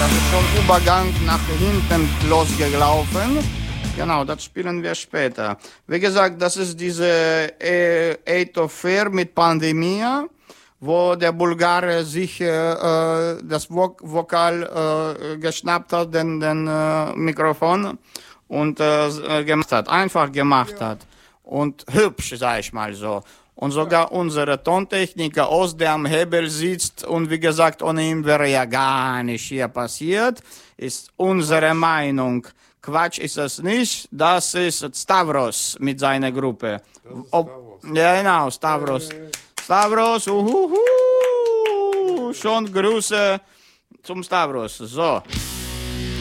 Das ist schon Übergang nach hinten losgelaufen. Genau, das spielen wir später. Wie gesagt, das ist diese Eight of Fear mit Pandemie, wo der Bulgare sich das Vokal geschnappt hat, den Mikrofon, und einfach gemacht hat. Und hübsch, sag ich mal so. Und sogar unsere Tontechniker aus der am Hebel sitzt, und wie gesagt, ohne ihn wäre ja gar nicht hier passiert, ist unsere Meinung. Quatsch ist es nicht, das ist Stavros mit seiner Gruppe. Ja, genau, Stavros. Stavros, schon Grüße zum Stavros. So.